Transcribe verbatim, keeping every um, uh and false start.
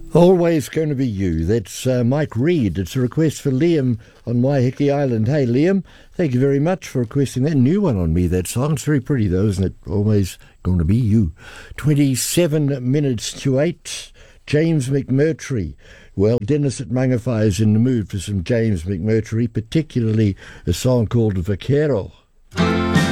Always Going to Be You. That's uh, Mike Reed. It's a request for Liam on Waiheke Island. Hey, Liam, thank you very much for requesting that new one on me. That song's very pretty, though, isn't it? Always Going to Be You. twenty-seven minutes to eight. James McMurtry. Well, Dennis at Mangawhai is in the mood for some James McMurtry, particularly a song called Vaquero.